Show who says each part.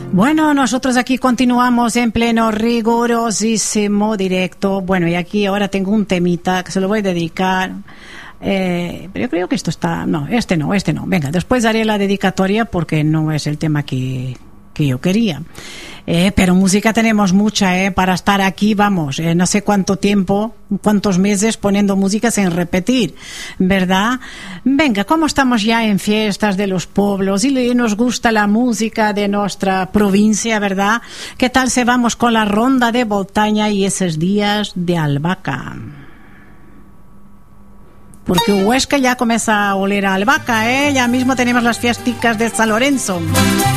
Speaker 1: Bueno, nosotros aquí continuamos en pleno rigurosísimo directo. Bueno, y aquí ahora tengo un temita que se lo voy a dedicar. Pero yo creo que esto está... No, este no. Venga, después haré la dedicatoria porque no es el tema que yo quería. Pero música tenemos mucha, para estar aquí, vamos, no sé cuánto tiempo, cuántos meses poniendo música sin repetir, ¿verdad? Venga, como estamos ya en fiestas de los pueblos y nos gusta la música de nuestra provincia, ¿verdad? ¿Qué tal si vamos con la ronda de Boltaña y esos días de albahaca? Porque Huesca ya comienza a oler a albahaca, ya mismo tenemos las fiesticas de San Lorenzo.